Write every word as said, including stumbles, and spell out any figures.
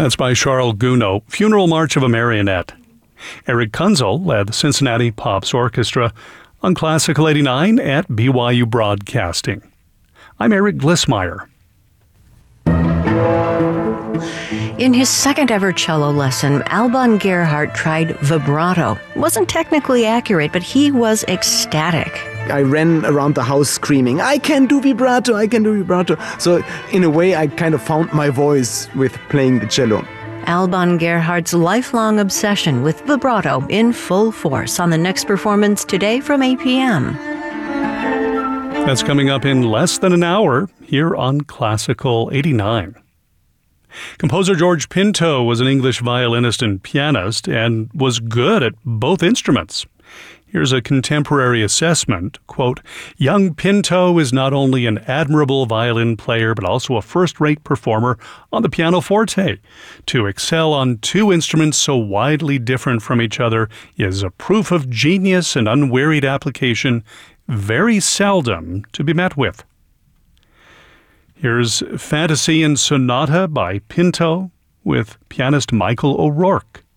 That's by Charles Gounod, Funeral March of a Marionette. Eric Kunzel led the Cincinnati Pops Orchestra on Classical eighty-nine at B Y U Broadcasting. I'm Eric Glissmeyer. In his second ever cello lesson, Alban Gerhardt tried vibrato. It wasn't technically accurate, but he was ecstatic. I ran around the house screaming, I can do vibrato, I can do vibrato. So in a way, I kind of found my voice with playing the cello. Alban Gerhardt's lifelong obsession with vibrato in full force on the next performance today from eight p.m. That's coming up in less than an hour here on Classical eighty-nine. Composer George Pinto was an English violinist and pianist and was good at both instruments. Here's a contemporary assessment, quote, "Young Pinto is not only an admirable violin player but also a first-rate performer on the pianoforte. To excel on two instruments so widely different from each other is a proof of genius and unwearied application, very seldom to be met with." Here's Fantasy and Sonata by Pinto with pianist Michael O'Rourke.